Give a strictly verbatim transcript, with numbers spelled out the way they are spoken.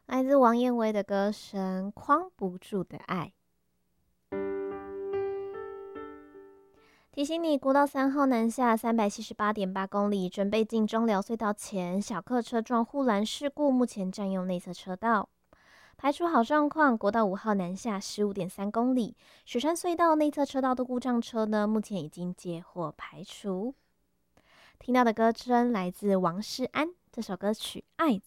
来自王燕威的歌声《框不住的爱》。提醒你，国道三号南下三百七十八点八公里，准备进中寮隧道前，小客车撞护栏事故，目前占用内侧车道。排除好状况，国道五号南下十五点三公里，雪山隧道内侧车道的故障车呢，目前已经接获排除。听到的歌声来自王诗安，这首歌曲《爱